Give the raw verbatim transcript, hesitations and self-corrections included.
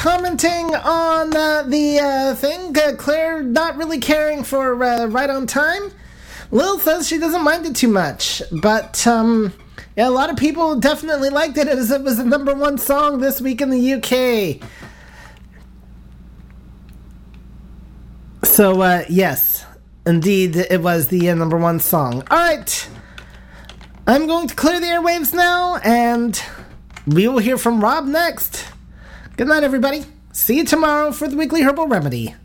commenting on uh, the uh, thing. Uh, Claire not really caring for uh, Right on Time. Lil says she doesn't mind it too much, but um, yeah, a lot of people definitely liked it as it was the number one song this week in the U K. So uh, yes, indeed, it was the uh, number one song. All right, I'm going to clear the airwaves now, and we will hear from Rob next. Good night, everybody. See you tomorrow for the Weekly Herbal Remedy.